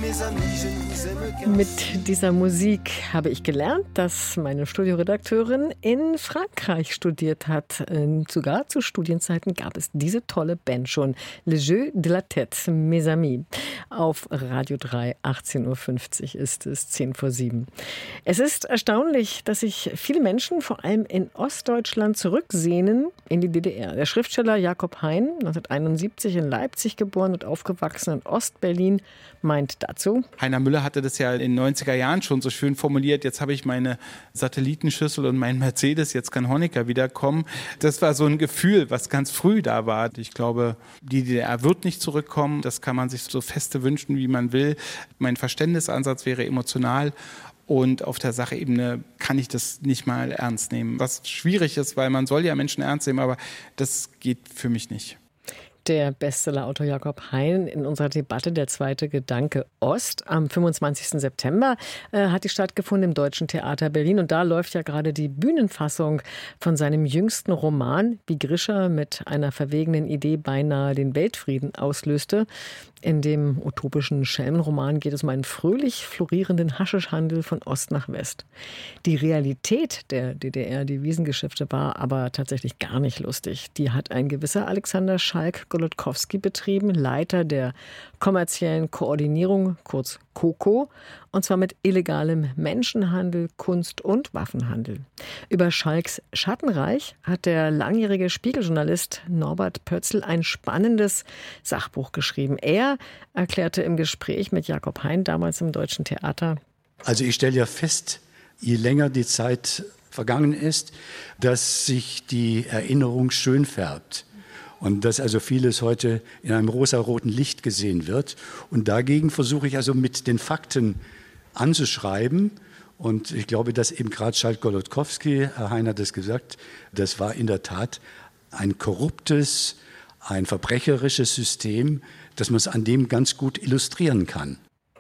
Mit dieser Musik habe ich gelernt, dass meine Studioredakteurin in Frankreich studiert hat. Sogar zu Studienzeiten gab es diese tolle Band schon. Le Jeu de la Tête, mes amis. Auf Radio 3, 18.50 Uhr ist es, 6:50. Es ist erstaunlich, dass sich viele Menschen, vor allem in Ostdeutschland, zurücksehnen in die DDR. Der Schriftsteller Jakob Hein, 1971 in Leipzig geboren und aufgewachsen in Ostberlin, meint dazu: Heiner Müller hatte das ja in den 90er Jahren schon so schön formuliert. Jetzt habe ich meine Satellitenschüssel und meinen Mercedes, jetzt kann Honecker wiederkommen. Das war so ein Gefühl, was ganz früh da war. Ich glaube, die DDR wird nicht zurückkommen. Das kann man sich so feste wünschen, wie man will. Mein Verständnisansatz wäre emotional. Und auf der Sachebene kann ich das nicht mal ernst nehmen. Was schwierig ist, weil man soll ja Menschen ernst nehmen, aber das geht für mich nicht. Der Bestsellerautor Jakob Hein in unserer Debatte Der zweite Gedanke Ost. Am 25. September hat die stattgefunden im Deutschen Theater Berlin. Und da läuft ja gerade die Bühnenfassung von seinem jüngsten Roman, wie Grischer mit einer verwegenen Idee beinahe den Weltfrieden auslöste. In dem utopischen Schelmenroman geht es um einen fröhlich florierenden Haschischhandel von Ost nach West. Die Realität der DDR-Devisengeschäfte war aber tatsächlich gar nicht lustig. Die hat ein gewisser Alexander Schalk-Golodkowski betrieben, Leiter der kommerziellen Koordinierung, kurz KOKO, und zwar mit illegalem Menschenhandel, Kunst- und Waffenhandel. Über Schalks Schattenreich hat der langjährige Spiegeljournalist Norbert Pötzl ein spannendes Sachbuch geschrieben. Er erklärte im Gespräch mit Jakob Hein, damals im Deutschen Theater: Also ich stelle ja fest, je länger die Zeit vergangen ist, dass sich die Erinnerung schön färbt. Und dass also vieles heute in einem rosaroten Licht gesehen wird. Und dagegen versuche ich also mit den Fakten anzuschreiben. Und ich glaube, dass eben gerade Schalk-Golodkowski, Herr Hein hat es gesagt, das war in der Tat ein korruptes, ein verbrecherisches System, dass man es an dem ganz gut illustrieren kann.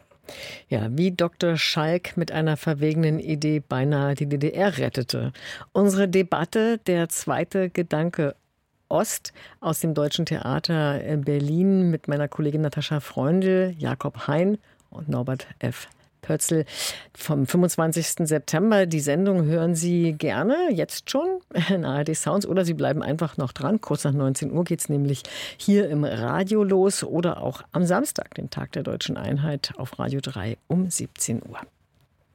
Ja, wie Dr. Schalk mit einer verwegenen Idee beinahe die DDR rettete. Unsere Debatte Der zweite Gedanke Ost aus dem Deutschen Theater Berlin mit meiner Kollegin Natascha Freundl, Jakob Hein und Norbert F. Pötzl vom 25. September. Die Sendung hören Sie gerne, jetzt schon, in ARD Sounds, oder Sie bleiben einfach noch dran. Kurz nach 19 Uhr geht es nämlich hier im Radio los oder auch am Samstag, den Tag der Deutschen Einheit, auf Radio 3 um 17 Uhr.